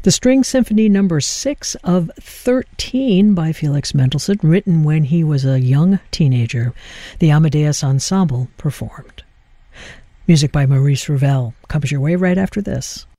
The String Symphony No. 6 of 13 by Felix Mendelssohn, written when he was a young teenager. The Amadeus Ensemble performed. Music by Maurice Ravel comes your way right after this.